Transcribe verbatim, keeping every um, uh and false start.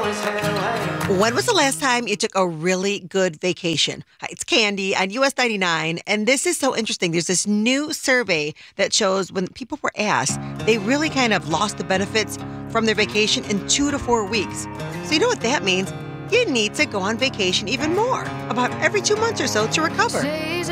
When was the last time you took a really good vacation? Hi, it's Candy on U S ninety-nine, and this is so interesting. There's this new survey that shows when people were asked, they really kind of lost the benefits from their vacation in two to four weeks. So you know what that means? You need to go on vacation even more, about every two months or so to recover.